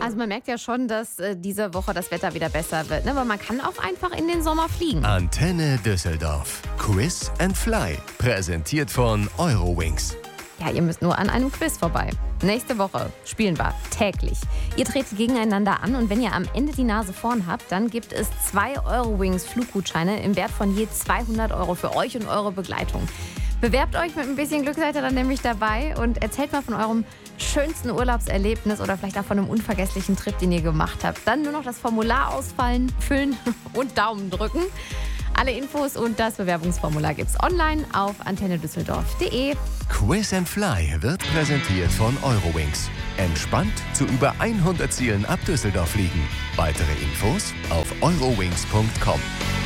Also man merkt ja schon, dass diese Woche das Wetter wieder besser wird. Ne? Aber man kann auch einfach in den Sommer fliegen. Antenne Düsseldorf. Quiz and Fly. Präsentiert von Eurowings. Ja, ihr müsst nur an einem Quiz vorbei. Nächste Woche spielen wir täglich. Ihr tretet gegeneinander an und wenn ihr am Ende die Nase vorn habt, dann gibt es 2 Eurowings Fluggutscheine im Wert von je 200 € für euch und eure Begleitung. Bewerbt euch, mit ein bisschen Glück seid ihr dann nämlich dabei und erzählt mal von eurem schönsten Urlaubserlebnis oder vielleicht auch von einem unvergesslichen Trip, den ihr gemacht habt. Dann nur noch das Formular ausfüllen und Daumen drücken. Alle Infos und das Bewerbungsformular gibt's online auf antennedüsseldorf.de. Quiz and Fly wird präsentiert von Eurowings. Entspannt zu über 100 Zielen ab Düsseldorf fliegen. Weitere Infos auf eurowings.com.